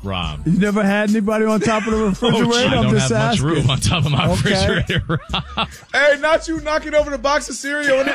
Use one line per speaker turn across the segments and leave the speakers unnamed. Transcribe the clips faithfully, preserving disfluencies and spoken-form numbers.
Rob.
You never had anybody on top of the refrigerator?
Oh, I
I'm
don't
just
have
asking.
much room on top of my
Okay.
refrigerator, Rob.
Hey, not you knocking over the box of cereal in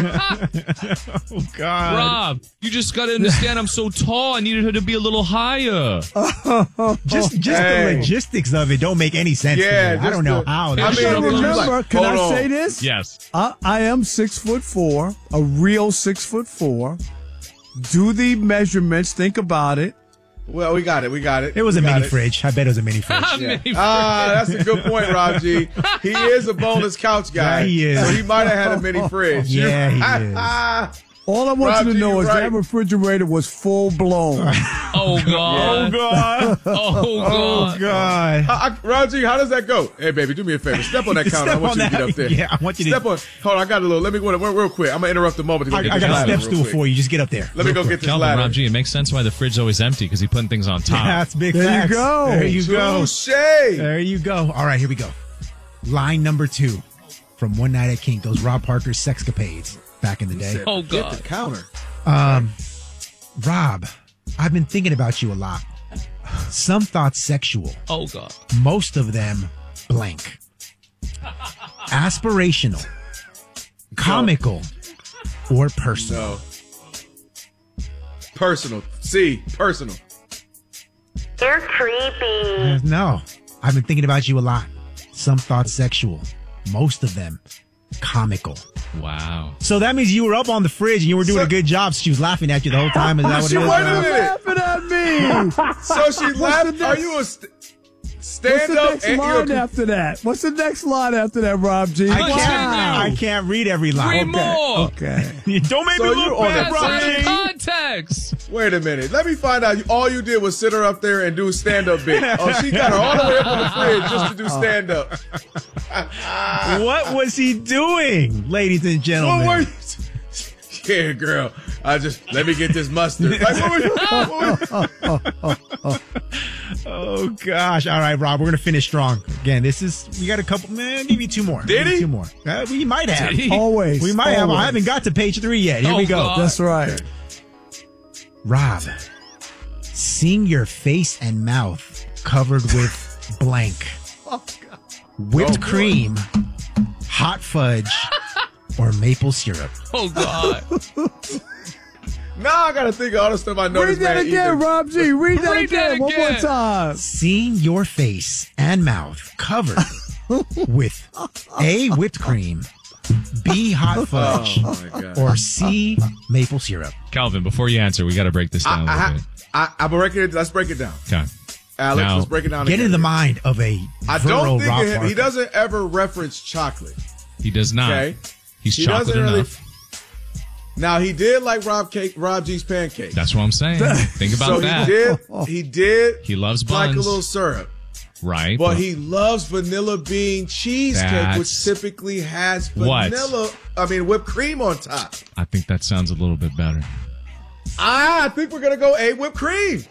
the fridge.
Oh, God.
Rob, you just got to understand I'm so tall. I needed her to be a little higher.
Just, just
Hey.
the logistics of it don't make any sense.
Yeah,
to me. I
just
don't know
the-
how.
I
That
mean,
I
shit-
gotta
it was
remember,
like,
can
hold
I
on.
say this?
Yes.
I, I am six foot four, a real six foot four. Do the measurements. Think about it.
Well, we got it. We got it.
it was a
We got
mini
it.
fridge. I bet it was a mini fridge.
Mini fridge.
Ah, that's a good point, Rob G. He is a boneless couch guy.
Yeah, he is.
So he might have had a mini fridge.
Yeah, he is.
All I want
Rob
you to
G,
know
you're
is
right.
that refrigerator was full blown.
Oh, God.
God.
Oh,
Oh,
God.
God.
I, I, Rob G, how does that go? Hey, baby, do me a favor. Step on that counter. I
Step
want
on
you to get
that.
up there.
Yeah, I want you to-
Step on. Hold on, I got a little. Let me go real, real quick. I'm going to interrupt the moment. To go
I,
get
I
this
got a
ladder
step
real
stool
quick.
for you. Just get up there.
Let me go get this
Calvin,
ladder.
Rob G, it makes sense why the fridge always empty because he putting things on top.
That's big
There you
facts.
go.
There you go.
Touche.
There you go. All right, here we go. Line number two from One Night at Kinko's, Rob Parker's sexcapades back in the day.
Oh,
Get
God.
the counter.
Um, Rob, I've been thinking about you a lot. Some thoughts sexual,
Oh, God.
most of them blank. Aspirational, comical, or personal.
No. Personal. C. Personal.
You're creepy.
Uh, No, I've been thinking about you a lot. Some thoughts sexual, most of them comical.
Wow.
So that means you were up on the fridge and you were doing
So-
a good job. So she was laughing at you the whole time. Is that what
She
it is?
wasn't.
Rob?
Laughing at me.
So she laughed.
the
Are
next-
you a st-
What's
stand
the
up
next
and
line
you're a-
after that? What's the next line after that, Rob G?
I
Wow.
can't, I can't read every
Three
line.
more.
Okay.
Don't make
So
me
you
look
on
bad,
the
That's out
fridge?
of context.
Wait a minute. Let me find out. You, all you did was sit her up there and do stand up bit. Oh, she got her all the way up on the fridge just to do stand up.
What was he doing, ladies and gentlemen?
What were you? Yeah, girl. I just let me get this mustard. Like, what were you? What were you?
Oh gosh! All right, Rob, we're gonna finish strong. Again, this is we got a couple. Man, I'll give you two more.
Did
Give you
he?
Two more. Uh, we might have.
Did he?
Always.
We might have. I
always.
haven't got to page three yet. Here
Oh,
we go.
God.
That's right.
Rob, seeing your face and mouth covered with blank, whipped
Oh, boy.
cream, hot fudge, or maple syrup.
Oh, God.
Now I gotta think of all the stuff I know.
Read
this
that
man
again,
eating.
Rob G. Read that
Read that
again. One more
again.
time.
Seeing your face and mouth covered with A, whipped cream, B, hot fudge,
Oh my god.
or C, maple syrup.
Calvin, before you answer, we got to break this down a
I,
little
I,
bit.
I, I'm breaking it. Let's break it down.
Okay.
Alex,
Now-
let's break it down.
Get
again.
into the mind of a
I
virile
don't think
Rob
of him,
Parker.
he doesn't ever reference chocolate.
He does not.
Okay.
He's
He
chocolate
doesn't really-
enough.
Now he did like Rob cake, Rob G's pancakes.
That's what I'm saying. Think about
so
that.
he did. He did.
He loves
like a
buns.
little syrup,
Right.
but he loves vanilla bean cheesecake, which
That's-
typically has
What?
vanilla. I mean, whipped cream on top.
I think that sounds a little bit better.
I think we're gonna go a whipped cream.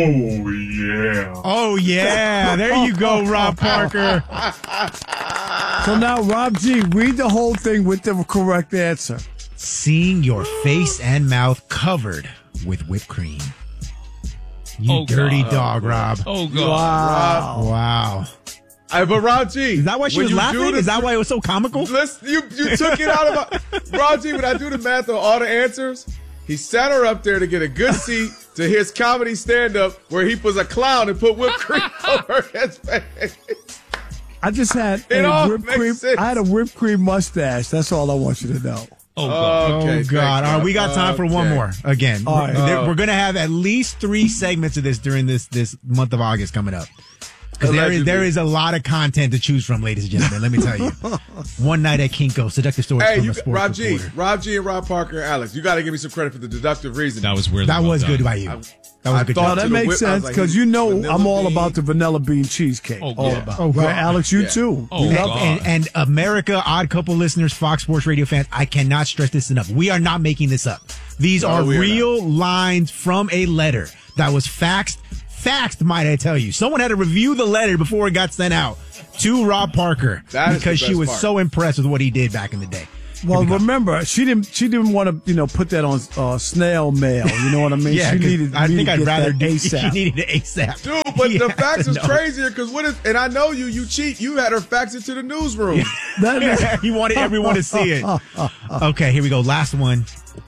Oh, yeah. There you go, Rob Parker.
So now, Rob G, read the whole thing with the correct answer.
Seeing your face and mouth covered with whipped cream. You
Oh,
dirty
God.
dog, Rob.
Oh, God.
Wow.
Wow.
I, but Rob G,
Is that why she
when
was
you
laughing?
do the-
Is that why it was so comical?
Listen, you you took it out of my Rob G. When I do the math on all the answers, he sat her up there to get a good seat to his comedy stand up where he was a clown and put whipped cream over his face.
I just had
It
a
all
whipped
makes
cream.
sense.
I had a whipped cream mustache. That's all I want you to know.
Oh, God.
Okay,
Oh,
thanks,
God. All right,
Rob.
we got time for one
Okay.
more. Again,
All right.
we're, there-
Uh,
we're going to have at least three segments of this during this this month of August coming up. Because there is,
Allegedly.
there is a lot of content to choose from, ladies and gentlemen. Let me tell you. One night at Kinko, seductive stories
Hey,
from
you,
a sports
Rob G,
reporter.
Rob G, and Rob Parker, and Alex, you got to give me some credit for the deductive reasoning.
That was weird.
That was good by you.
I-
That was
I
a good
thought
job.
Now,
to
that
the
makes
whip- I was
sense
like,
because you know
vanilla
I'm all
bean.
about the vanilla bean cheesecake.
Oh,
all
God.
about.
Oh,
right,
God.
Alex, you
Yeah.
too.
Oh,
You
God.
love-
And, and America, Odd Couple listeners, Fox Sports Radio fans, I cannot stress this enough. We are not making this up. These
No,
are
we are
real lines from a letter that was faxed. Faxed, might I tell you. Someone had to review the letter before it got sent out to Rob Parker
That is the
because she
best
was
part.
so impressed with what he did back in the day.
Well,
we go.
remember, she didn't. She didn't want to, you know, put that on uh, snail mail. You know what I mean?
Yeah,
she
'cause
needed.
I
me
think
to
I'd
get
rather
that
do.
ASAP.
She needed it ASAP,
Dude, but
Yeah,
the fax is
no.
crazier because what is, and I know you, you cheat. You had her fax it to the newsroom.
That-
He wanted everyone to see it. Okay, here we go. Last one.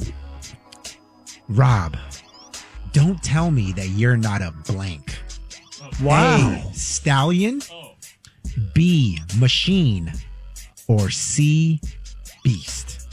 Rob, don't tell me that you're not a blank.
wow.
A, stallion. B, machine. Or C, beast.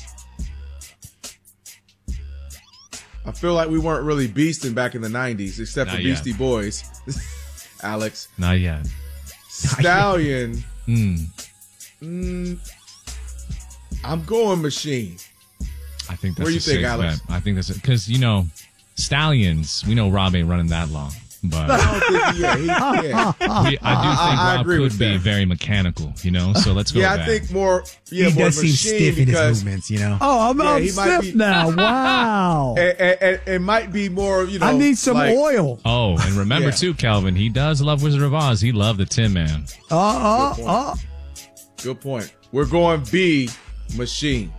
I feel like we weren't really beasting back in the nineties, except for
Not yet.
Beastie Boys. Alex.
Not yet.
Stallion.
Mm,
Mm, I'm going machine.
I think that's
Where you
a
think,
safe
Alex?
bet. I think that's because you know, stallions. We know Rob ain't running that long, but
I don't think, yeah, he, yeah.
we, I do think
I- I
Rob
agree
could
with
be
that.
very mechanical. You know, so let's go.
Yeah,
with
I
that.
think more. Yeah,
he
more
does seem
machine
stiff in his
because
movements, you know?
Oh, I'm,
Yeah,
I'm
he might
stiff
be-
now. Wow.
it, it, it, it might be more. You know,
I need some
like,
oil.
Oh, and remember
Yeah.
too, Calvin. He does love Wizard of Oz. He loved the Tin Man.
Uh, uh,
Good
uh.
Good point. We're going B, machine.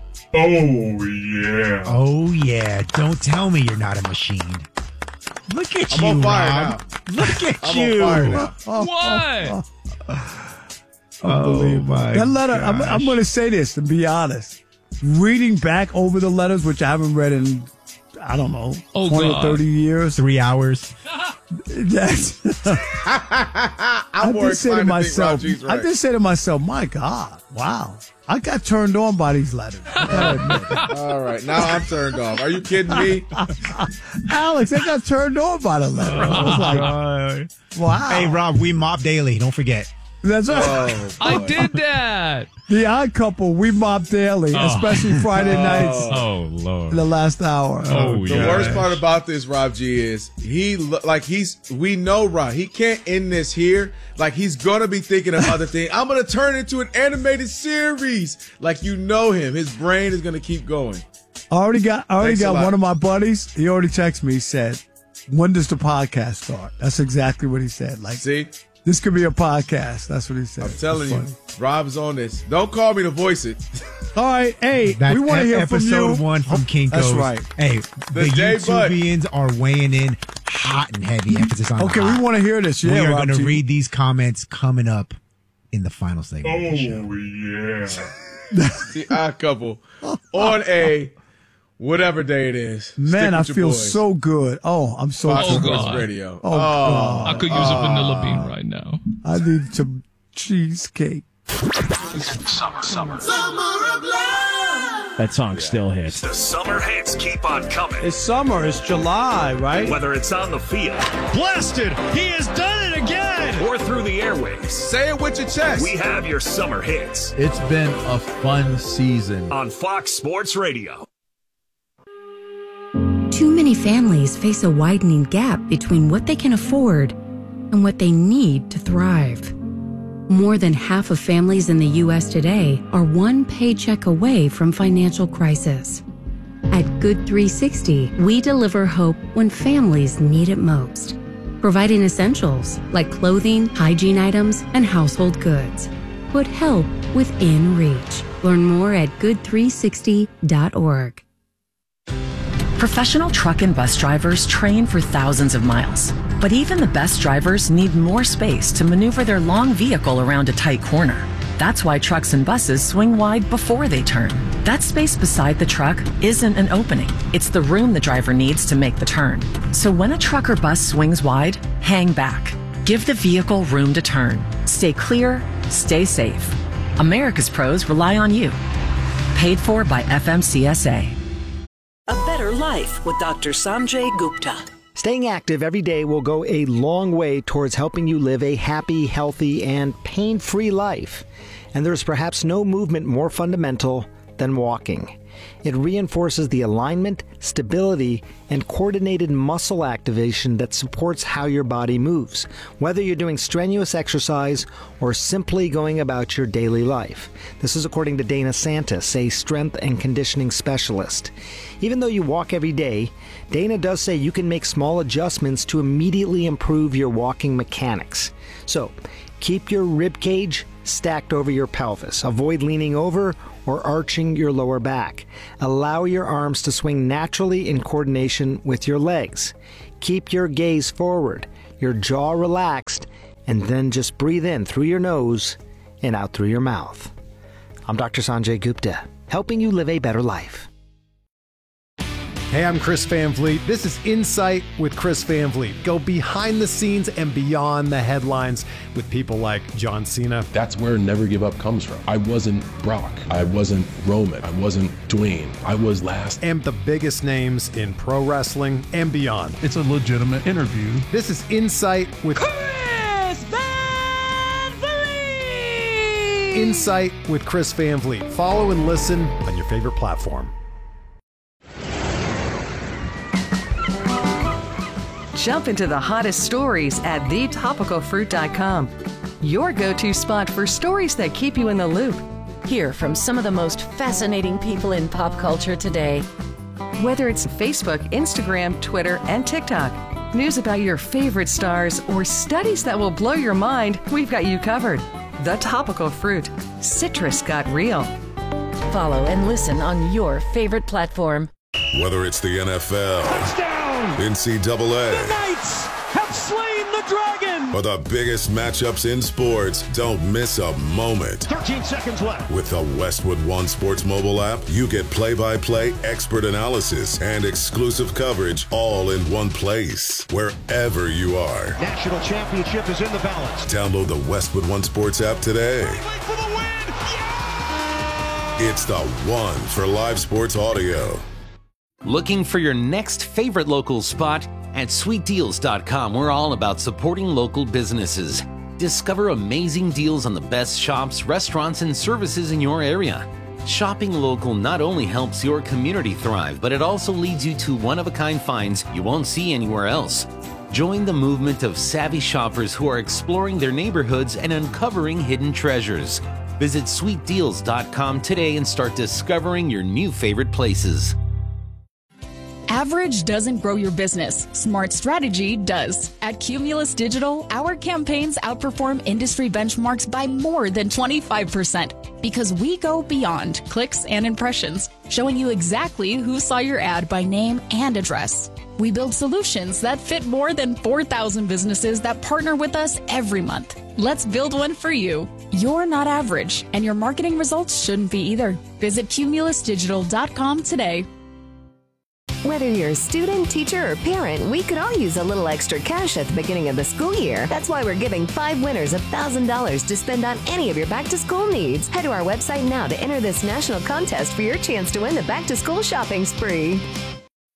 Oh, yeah. Don't tell me you're not a machine. Look at
I'm
you,
on fire
Rob. Look at
I'm
you.
on fire now.
What?
Oh, my
That letter, I'm,
gosh.
I'm going to say this, to be honest. Reading back over the letters, which I haven't read in, I don't know,
Oh,
twenty,
God.
thirty years.
Three hours.
That's,
I'm
I
more
just say to
inclined to think
myself,
Rob G's right.
I just say to myself, my God, wow. I got turned on by these letters. I gotta admit.
All right, now I'm turned off. Are you kidding me?
Alex, I got turned on by the letter. I was like, wow.
Hey, Rob, we mop daily. Don't forget.
That's right.
Oh,
I
boy.
did that.
The Odd Couple, we mop daily,
Oh.
especially Friday nights
Oh
in
Lord.
the last hour.
Oh,
The
yeah.
worst part about this, Rob G, is he lo- like he's we know Rob. He can't end this here. Like he's gonna be thinking of other things. I'm gonna turn it into an animated series. Like you know him. His brain is gonna keep going.
I already got, I already
Thanks a
got
lot.
one of my buddies. He already texted me. He said, "When does the podcast start?" That's exactly what he said. Like
See,
this could be a podcast. That's what he said.
I'm telling
It's
you,
funny.
Rob's on this. Don't call me to voice it.
All right, hey,
That
we want to
e-
hear from
episode
you.
one from Kinko's.
That's right.
Hey, the,
The J Bud.
YouTubians are weighing in hot and heavy. Emphasis on
Okay,
hot.
we want to hear this. Yeah,
we are
Rob
going to
G.
read these comments coming up in the final segment of the show.
The Odd Couple on a whatever day it is.
Man,
Stick
I
with your
feel
boys.
so good. Oh, I'm so
Fox
Oh,
good.
Sports
God.
Radio.
Oh, God.
I could use a vanilla bean right now.
I need some cheesecake.
That song still hits.
The summer hits keep on coming.
It's summer. It's July, right?
Whether it's on the field
Blasted! He has done it again!
or through the airwaves,
Say it with your chest.
we have your summer hits
It's been a fun season.
on Fox Sports Radio.
Too many families face a widening gap between what they can afford and what they need to thrive. More than half of families in the U S today are one paycheck away from financial crisis. At Good three sixty, we deliver hope when families need it most, providing essentials like clothing, hygiene items, and household goods. Put help within reach. Learn more at good three sixty dot org.
Professional truck and bus drivers train for thousands of miles, but even the best drivers need more space to maneuver their long vehicle around a tight corner. That's why trucks and buses swing wide before they turn. That space beside the truck isn't an opening. It's the room the driver needs to make the turn. So when a truck or bus swings wide, hang back. Give the vehicle room to turn. Stay clear, stay safe. America's pros rely on you. Paid for by F M C S A.
A better life with Doctor Sanjay Gupta.
Staying active every day will go a long way towards helping you live a happy, healthy, and pain-free life. And there's perhaps no movement more fundamental than walking. It reinforces the alignment, stability, and coordinated muscle activation that supports how your body moves, whether you're doing strenuous exercise or simply going about your daily life. This is according to Dana Santis, a strength and conditioning specialist. Even though you walk every day, Dana does say you can make small adjustments to immediately improve your walking mechanics. So, keep your rib cage stacked over your pelvis. Avoid leaning over or arching your lower back. Allow your arms to swing naturally in coordination with your legs. Keep your gaze forward, your jaw relaxed, and then just breathe in through your nose and out through your mouth. I'm Doctor Sanjay Gupta, helping you live a better life.
Hey, I'm Chris Van Vliet. This is Insight with Chris Van Vliet. Go behind the scenes and beyond the headlines with people like John Cena.
That's where Never Give Up comes from. I wasn't Brock. I wasn't Roman. I wasn't Dwayne. I was last.
And the biggest names in pro wrestling and beyond.
It's a legitimate interview.
This is Insight with
Chris Van Vliet.
Insight with Chris Van Vliet. Follow and listen on your favorite platform.
Jump into the hottest stories at the topical fruit dot com. Your go-to spot for stories that keep you in the loop.
Hear from some of the most fascinating people in pop culture today.
Whether it's Facebook, Instagram, Twitter, and TikTok, news about your favorite stars, or studies that will blow your mind, we've got you covered. The Topical Fruit. Citrus got real.
Follow and listen on your favorite platform.
Whether it's the N F L,
touchdown,
N C double A,
the Knights have slain the dragon,
or the biggest matchups in sports, don't miss a moment.
thirteen seconds left.
With the Westwood One Sports mobile app, you get play-by-play expert analysis and exclusive coverage all in one place, wherever you are.
National championship is in the balance.
Download the Westwood One Sports app today.
For the win. Yeah!
It's the one for live sports audio.
Looking for your next favorite local spot? At sweet deals dot com, we're all about supporting local businesses. Discover amazing deals on the best shops, restaurants, and services in your area. Shopping local not only helps your community thrive, but it also leads you to one-of-a-kind finds you won't see anywhere else. Join the movement of savvy shoppers who are exploring their neighborhoods and uncovering hidden treasures. Visit sweet deals dot com today and start discovering your new favorite places.
Average doesn't grow your business. Smart strategy does. At Cumulus Digital, our campaigns outperform industry benchmarks by more than twenty-five percent because we go beyond clicks and impressions, showing you exactly who saw your ad by name and address. We build solutions that fit more than four thousand businesses that partner with us every month. Let's build one for you. You're not average, and your marketing results shouldn't be either. Visit Cumulus Digital dot com today.
Whether you're a student, teacher, or parent, we could all use a little extra cash at the beginning of the school year. That's why we're giving five winners one thousand dollars to spend on any of your back-to-school needs. Head to our website now to enter this national contest for your chance to win the back-to-school shopping spree.